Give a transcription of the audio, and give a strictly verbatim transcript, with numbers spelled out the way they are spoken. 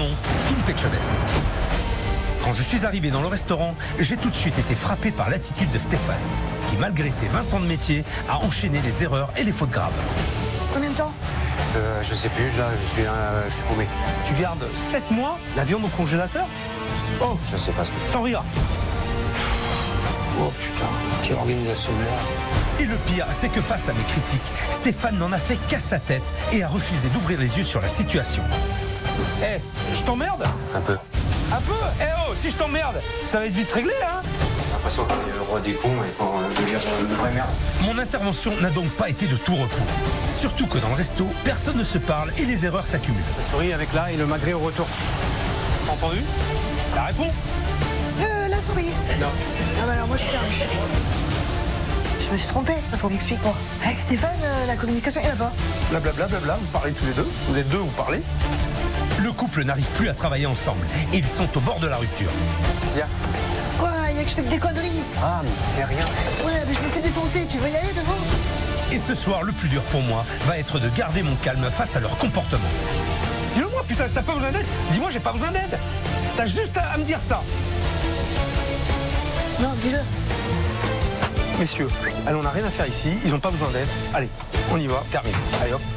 nom, Philippe Etchebest. Quand je suis arrivé dans le restaurant, j'ai tout de suite été frappé par l'attitude de Stéphane, qui malgré ses vingt ans de métier, a enchaîné les erreurs et les fautes graves. Combien de temps euh, Je sais plus, là, je suis, euh, je suis paumé. Tu gardes sept mois la viande au congélateur? Oh, Je sais pas ce que... sans rire. Oh putain, quelle organisation de merde. Et le pire, c'est que face à mes critiques, Stéphane n'en a fait qu'à sa tête et a refusé d'ouvrir les yeux sur la situation. Eh, hey, je t'emmerde? Un peu. Un peu? Eh hey, oh, si je t'emmerde, ça va être vite réglé, hein? J'ai l'impression qu'on est le roi des cons et qu'on veut dire de vraie merde. Mon intervention n'a donc pas été de tout repos. Surtout que dans le resto, personne ne se parle et les erreurs s'accumulent. La souris avec là et le magret au retour. Entendu? La réponse? Euh, la souris. Non. Ah bah alors moi je suis perdu. Je me suis trompée, parce qu'on m'explique moi. Avec Stéphane, euh, la communication, il n'y en a pas. Blablabla, bla, bla, vous parlez tous les deux? Vous êtes deux, vous parlez? Le couple n'arrive plus à travailler ensemble et ils sont au bord de la rupture. Sia. Quoi, il y a que je fais que des conneries. Ah, mais c'est rien. Ouais, mais je me fais défoncer, tu veux y aller devant? Et ce soir, le plus dur pour moi va être de garder mon calme face à leur comportement. Dis-le moi, putain, si t'as pas besoin d'aide, dis-moi, j'ai pas besoin d'aide. T'as juste à, à me dire ça. Non, dis-le. Messieurs, allez, on n'a rien à faire ici, ils n'ont pas besoin d'aide. Allez, on y va, terminé. Allez hop.